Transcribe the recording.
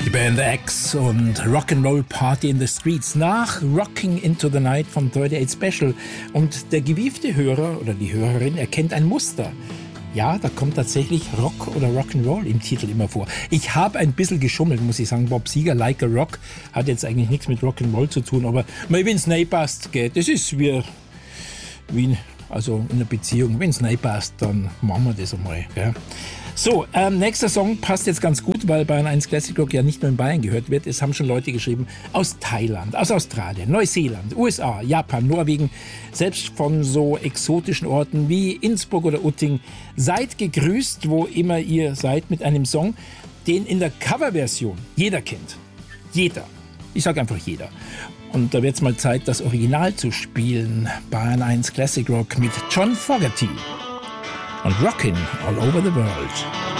Die Band X und Rock'n'Roll Party in the Streets nach Rocking into the Night von 38 Special. Und der gewiefte Hörer oder die Hörerin erkennt ein Muster. Ja, da kommt tatsächlich Rock oder Rock'n'Roll im Titel immer vor. Ich habe ein bisschen geschummelt, muss ich sagen. Bob Seger, Like a Rock, hat jetzt eigentlich nichts mit Rock'n'Roll zu tun. Aber wenn es nicht passt, das ist wie also in einer Beziehung. Wenn es nicht passt, dann machen wir das einmal. Gell? So, nächster Song passt jetzt ganz gut, weil Bayern 1 Classic Rock ja nicht nur in Bayern gehört wird. Es haben schon Leute geschrieben aus Thailand, aus Australien, Neuseeland, USA, Japan, Norwegen, selbst von so exotischen Orten wie Innsbruck oder Utting. Seid gegrüßt, wo immer ihr seid, mit einem Song, den in der Coverversion jeder kennt. Jeder. Ich sage einfach jeder. Und da wird es mal Zeit, das Original zu spielen. Bayern 1 Classic Rock mit John Fogerty und Rockin' All Over the World.